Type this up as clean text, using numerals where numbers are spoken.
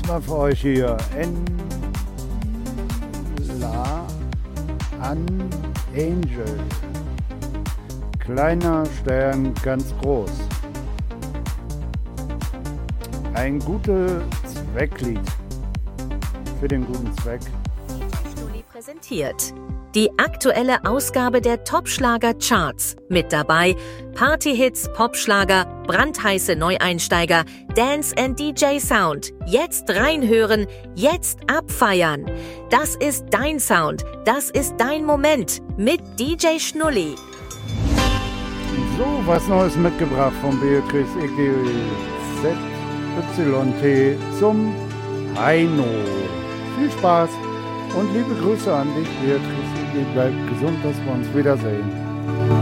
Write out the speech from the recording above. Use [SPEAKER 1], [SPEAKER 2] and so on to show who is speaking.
[SPEAKER 1] wir für euch hier an Angel. Kleiner Stern, ganz groß. Ein gutes Zwecklied. Für den guten Zweck.
[SPEAKER 2] Präsentiert. Die aktuelle Ausgabe der Top-Schlager-Charts. Mit dabei Partyhits, Popschlager, brandheiße Neueinsteiger, Dance and DJ Sound. Jetzt reinhören, jetzt abfeiern. Das ist dein Sound, das ist dein Moment mit DJ Schnulli.
[SPEAKER 1] So, was Neues mitgebracht von Beatrice EGZYT zum Heino. Viel Spaß und liebe Grüße an dich, Beatrice. Bleib gesund, dass wir uns wiedersehen.